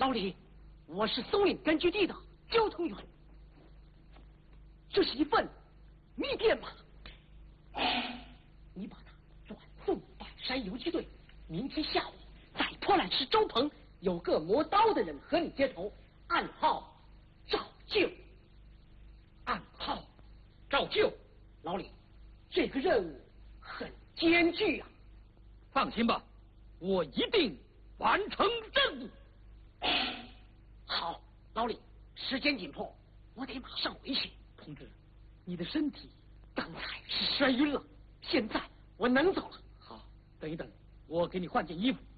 老李，我是松岭根据地的交通员，这是一份密电码，你把它转送百山游击队，明天下午在托兰市周棚有个磨刀的人和你接头，暗号照旧。暗号照旧。老李，这个任务很艰巨啊。 放心吧，我一定完成任务。 好，老李，时间紧迫，我得马上回去。同志，你的身体刚才是摔晕了，现在我能走了。 好，等一等，我给你换件衣服。